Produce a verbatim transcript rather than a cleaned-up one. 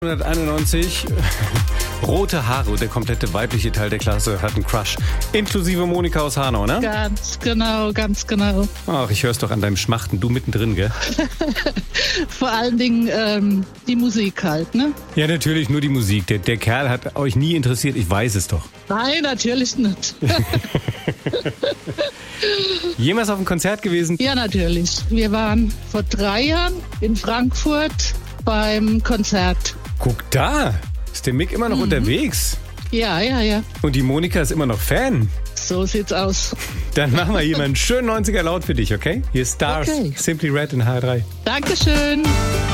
neunzehnhunderteinundneunzig, rote Haare und der komplette weibliche Teil der Klasse hat einen Crush. Inklusive Monika aus Hanau, ne? Ganz genau, ganz genau. Ach, ich hör's doch an deinem Schmachten, du mittendrin, gell? Vor allen Dingen ähm, die Musik halt, ne? Ja, natürlich, nur die Musik. Der, der Kerl hat euch nie interessiert, ich weiß es doch. Nein, natürlich nicht. Jemals auf einem Konzert gewesen? Ja, natürlich. Wir waren vor drei Jahren in Frankfurt beim Konzert. Guck da, ist der Mick immer noch mhm. unterwegs? Ja, ja, ja. Und die Monika ist immer noch Fan? So sieht's aus. Dann machen wir hier mal einen schönen neunziger Laut für dich, okay? Hier ist Stars, okay. Simply Red in H drei. Dankeschön.